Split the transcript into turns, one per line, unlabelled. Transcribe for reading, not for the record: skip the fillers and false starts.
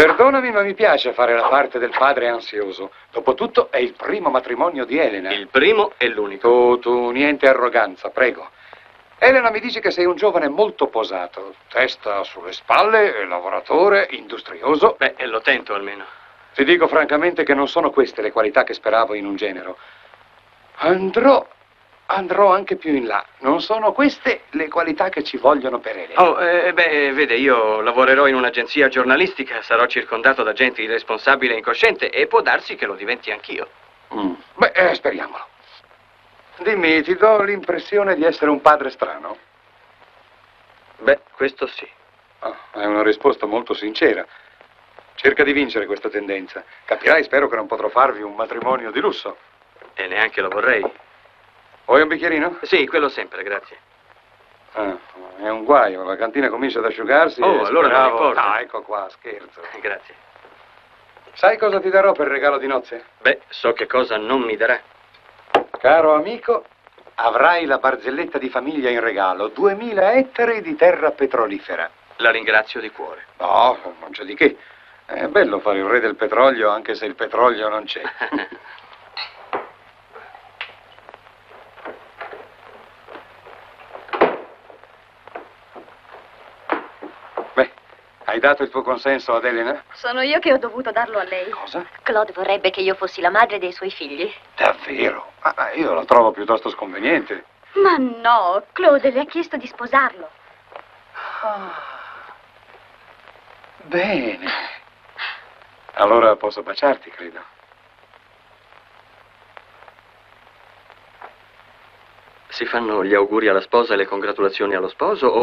Perdonami, ma mi piace fare la parte del padre ansioso. Dopotutto è il primo matrimonio di Elena.
Il primo e l'unico.
Tu, niente arroganza, prego. Elena mi dice che sei un giovane molto posato, testa sulle spalle, lavoratore, industrioso.
Beh, lo tento almeno.
Ti dico francamente che non sono queste le qualità che speravo in un genero. Andrò anche più in là. Non sono queste le qualità che ci vogliono per Elena.
Oh, vede, io lavorerò in un'agenzia giornalistica, sarò circondato da gente irresponsabile e incosciente e può darsi che lo diventi anch'io.
Beh, speriamolo. Dimmi, ti do l'impressione di essere un padre strano?
Beh, questo sì.
È una risposta molto sincera. Cerca di vincere questa tendenza. Capirai, spero che non potrò farvi un matrimonio di lusso.
E neanche lo vorrei.
Vuoi un bicchierino?
Sì, quello sempre, grazie.
È un guaio, la cantina comincia ad asciugarsi.
Oh, allora non importa.
Ah, ecco qua, scherzo.
Grazie.
Sai cosa ti darò per regalo di nozze?
Beh, so che cosa non mi darà.
Caro amico, avrai la barzelletta di famiglia in regalo, 2000 ettari di terra petrolifera.
La ringrazio di cuore.
No, non c'è di che. È bello fare il re del petrolio anche se il petrolio non c'è. Beh, hai dato il tuo consenso ad Elena?
Sono io che ho dovuto darlo a lei.
Cosa?
Claude vorrebbe che io fossi la madre dei suoi figli.
Davvero? Ma io la trovo piuttosto sconveniente.
Ma no, Claude le ha chiesto di sposarlo.
Bene. Allora posso baciarti, credo.
Si fanno gli auguri alla sposa e le congratulazioni allo sposo o